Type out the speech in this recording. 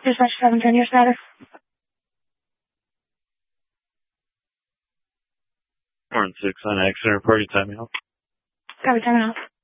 Dispatch 710, your status. Warren 6 on accident report, you time out. Copy, time out.